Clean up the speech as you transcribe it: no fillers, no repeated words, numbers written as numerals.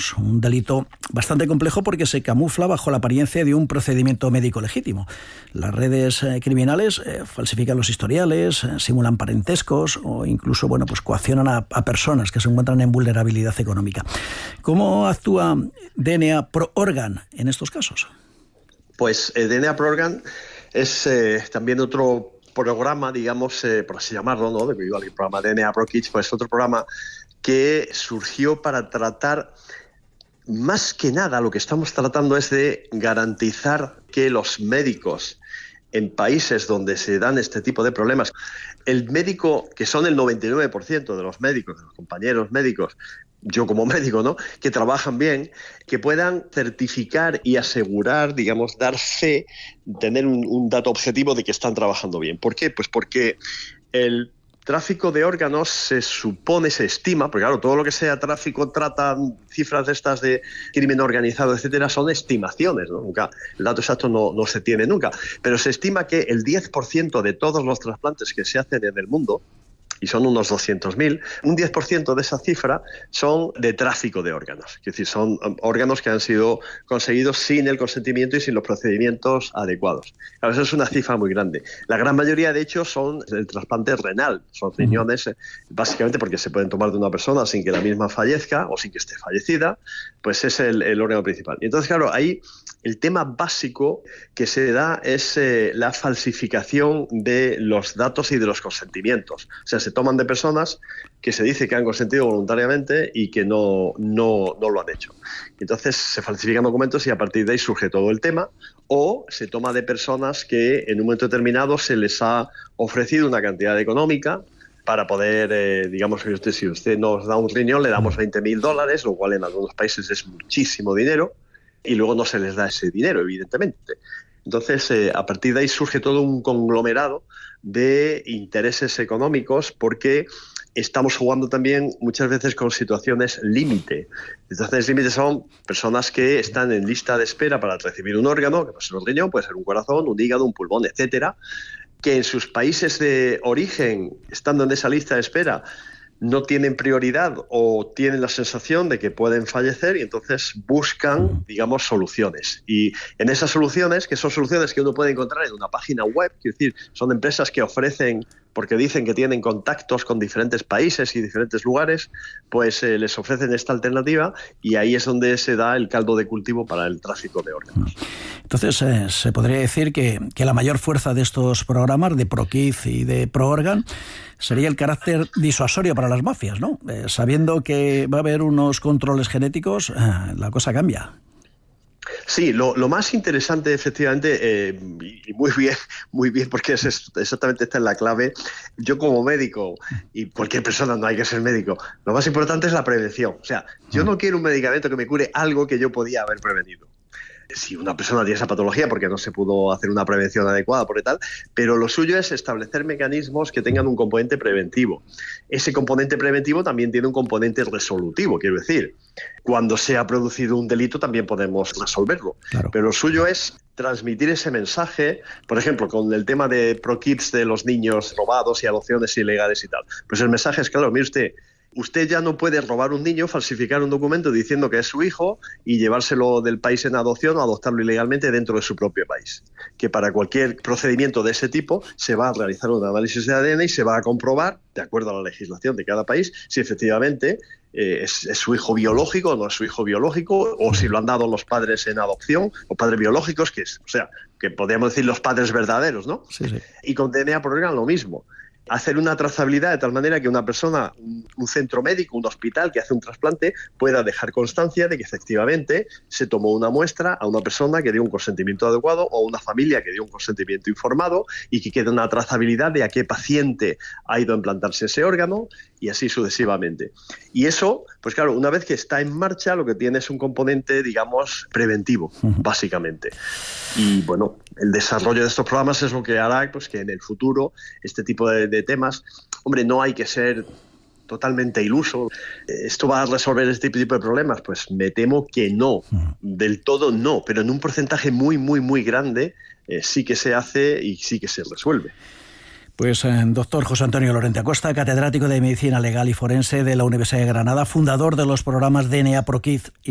órganos, un delito bastante complejo porque se camufla bajo la apariencia de un procedimiento médico legítimo. Las redes criminales falsifican los historiales, simulan parentescos o incluso coaccionan a personas que se encuentran en vulnerabilidad económica. ¿Cómo actúa DNA ProOrgan en estos casos? Pues DNA ProOrgan es también otro programa, digamos, por así llamarlo, ¿no? Debido al programa DNA ProKids, pues otro programa que surgió para tratar, más que nada, lo que estamos tratando es de garantizar que los médicos en países donde se dan este tipo de problemas, el médico, que son el 99% de los médicos, de los compañeros médicos, yo como médico, ¿no?, que trabajan bien, que puedan certificar y asegurar, digamos, dar fe, tener un dato objetivo de que están trabajando bien. ¿Por qué? Pues porque el tráfico de órganos se estima, porque claro, todo lo que sea tráfico, trata, cifras de estas de crimen organizado, etcétera, son estimaciones, ¿no? Nunca, el dato exacto no se tiene nunca, pero se estima que el 10% de todos los trasplantes que se hacen en el mundo, y son unos 200.000, un 10% de esa cifra son de tráfico de órganos. Es decir, son órganos que han sido conseguidos sin el consentimiento y sin los procedimientos adecuados. Claro, eso es una cifra muy grande. La gran mayoría, de hecho, son el trasplante renal. Son riñones, básicamente porque se pueden tomar de una persona sin que la misma fallezca o sin que esté fallecida, pues es el órgano principal. Y entonces, claro, ahí el tema básico que se da es la falsificación de los datos y de los consentimientos. O sea, se toman de personas que se dice que han consentido voluntariamente y que no lo han hecho. Entonces se falsifican documentos y a partir de ahí surge todo el tema, o se toma de personas que en un momento determinado se les ha ofrecido una cantidad económica para poder, digamos, si usted nos da un riñón, le damos $20.000, lo cual en algunos países es muchísimo dinero, y luego no se les da ese dinero, evidentemente. Entonces, a partir de ahí surge todo un conglomerado de intereses económicos, porque estamos jugando también muchas veces con situaciones límite. Situaciones límite son personas que están en lista de espera para recibir un órgano, que puede ser un riñón, puede ser un corazón, un hígado, un pulmón, etcétera, que en sus países de origen, estando en esa lista de espera, no tienen prioridad o tienen la sensación de que pueden fallecer y entonces buscan, digamos, soluciones. Y en esas soluciones, que son soluciones que uno puede encontrar en una página web, quiero decir, son empresas que ofrecen, porque dicen que tienen contactos con diferentes países y diferentes lugares, pues les ofrecen esta alternativa y ahí es donde se da el caldo de cultivo para el tráfico de órganos. Entonces, se podría decir que la mayor fuerza de estos programas, de ProKids y de ProOrgan, sería el carácter disuasorio para las mafias, ¿no? Sabiendo que va a haber unos controles genéticos, la cosa cambia. Sí, lo más interesante, efectivamente, y muy bien, porque exactamente esta es la clave. Yo como médico, y cualquier persona, no hay que ser médico, lo más importante es la prevención. O sea, yo no quiero un medicamento que me cure algo que yo podía haber prevenido. Si una persona tiene esa patología porque no se pudo hacer una prevención adecuada por tal, pero lo suyo es establecer mecanismos que tengan un componente preventivo. Ese componente preventivo también tiene un componente resolutivo, quiero decir, cuando se ha producido un delito también podemos resolverlo. Claro. Pero lo suyo es transmitir ese mensaje, por ejemplo, con el tema de ProKids de los niños robados y adopciones ilegales y tal. Pues el mensaje es, claro, mire usted ya no puede robar un niño, falsificar un documento diciendo que es su hijo y llevárselo del país en adopción o adoptarlo ilegalmente dentro de su propio país. Que para cualquier procedimiento de ese tipo se va a realizar un análisis de ADN y se va a comprobar, de acuerdo a la legislación de cada país, si efectivamente es su hijo biológico o no es su hijo biológico, o si lo han dado los padres en adopción o padres biológicos, que podríamos decir los padres verdaderos, ¿no? Sí. Y con DNA ProOrgan lo mismo. Hacer una trazabilidad de tal manera que una persona, un centro médico, un hospital que hace un trasplante pueda dejar constancia de que efectivamente se tomó una muestra a una persona que dio un consentimiento adecuado o a una familia que dio un consentimiento informado y que quede una trazabilidad de a qué paciente ha ido a implantarse ese órgano y así sucesivamente. Y eso, pues claro, una vez que está en marcha, lo que tiene es un componente, digamos, preventivo, básicamente. Y bueno, el desarrollo de estos programas es lo que hará pues, que en el futuro este tipo de temas, hombre, no hay que ser totalmente iluso. ¿Esto va a resolver este tipo de problemas? Pues me temo que no, del todo no, pero en un porcentaje muy, muy, muy grande sí que se hace y sí que se resuelve. Pues doctor José Antonio Lorente Acosta, catedrático de Medicina Legal y Forense de la Universidad de Granada, fundador de los programas DNA ProKids